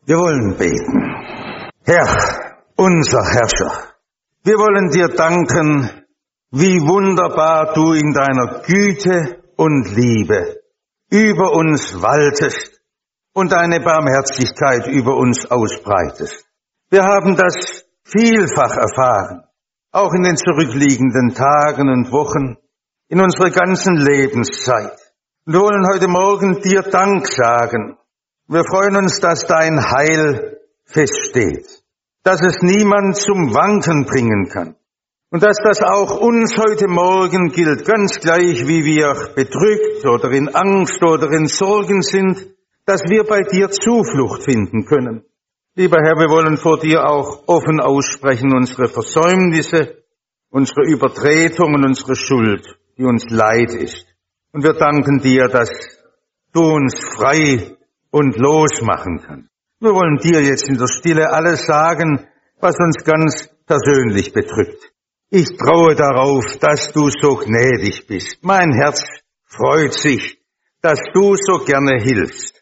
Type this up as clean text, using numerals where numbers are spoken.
Wir wollen beten. Herr, unser Herrscher, wir wollen dir danken, wie wunderbar du in deiner Güte und Liebe über uns waltest und deine Barmherzigkeit über uns ausbreitest. Wir haben das vielfach erfahren, auch in den zurückliegenden Tagen und Wochen, in unserer ganzen Lebenszeit. Und wir wollen heute Morgen dir Dank sagen. Wir freuen uns, dass dein Heil feststeht, dass es niemand zum Wanken bringen kann und dass das auch uns heute Morgen gilt, ganz gleich wie wir bedrückt oder in Angst oder in Sorgen sind, dass wir bei dir Zuflucht finden können. Lieber Herr, wir wollen vor dir auch offen aussprechen unsere Versäumnisse, unsere Übertretungen, unsere Schuld, die uns leid ist. Und wir danken dir, dass du uns frei und losmachen kannst. Wir wollen dir jetzt in der Stille alles sagen, was uns ganz persönlich bedrückt. Ich traue darauf, dass du so gnädig bist. Mein Herz freut sich, dass du so gerne hilfst.